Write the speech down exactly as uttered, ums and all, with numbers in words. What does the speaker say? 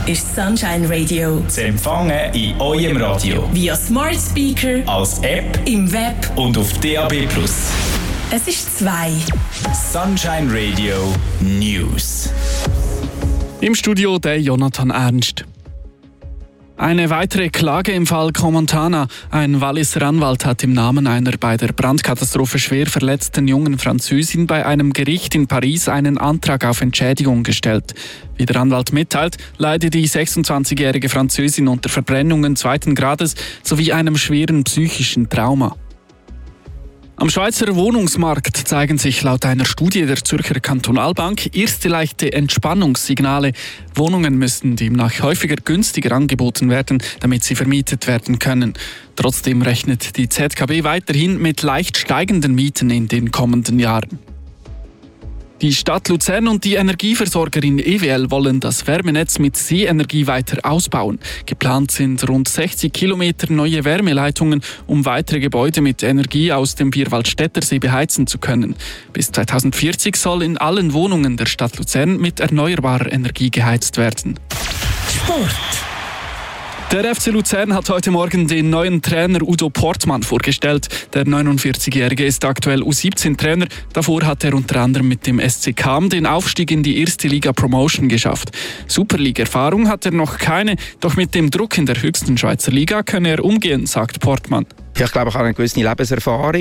ist Sunshine Radio. Zu empfangen in eurem Radio. Via Smart Speaker, als App, im Web und auf D A B plus. Es ist zwei. Sunshine Radio News. Im Studio der Jonathan Ernst. Eine weitere Klage im Fall Crans-Montana. Ein Walliser Anwalt hat im Namen einer bei der Brandkatastrophe schwer verletzten jungen Französin bei einem Gericht in Paris einen Antrag auf Entschädigung gestellt. Wie der Anwalt mitteilt, leidet die sechsundzwanzigjährige Französin unter Verbrennungen zweiten Grades sowie einem schweren psychischen Trauma. Am Schweizer Wohnungsmarkt zeigen sich laut einer Studie der Zürcher Kantonalbank erste leichte Entspannungssignale. Wohnungen müssen demnach häufiger günstiger angeboten werden, damit sie vermietet werden können. Trotzdem rechnet die Z K B weiterhin mit leicht steigenden Mieten in den kommenden Jahren. Die Stadt Luzern und die Energieversorgerin E W L wollen das Wärmenetz mit Seeenergie weiter ausbauen. Geplant sind rund sechzig Kilometer neue Wärmeleitungen, um weitere Gebäude mit Energie aus dem Vierwaldstättersee beheizen zu können. Bis zweitausendvierzig soll in allen Wohnungen der Stadt Luzern mit erneuerbarer Energie geheizt werden. Sport. Der F C Luzern hat heute Morgen den neuen Trainer Udo Portmann vorgestellt. Der neunundvierzigjährige ist aktuell U siebzehn Trainer. Davor hat er unter anderem mit dem S C Cham den Aufstieg in die erste Liga Promotion geschafft. Superliga-Erfahrung hat er noch keine, doch mit dem Druck in der höchsten Schweizer Liga könne er umgehen, sagt Portmann. Ich glaube, ich habe eine gewisse Lebenserfahrung.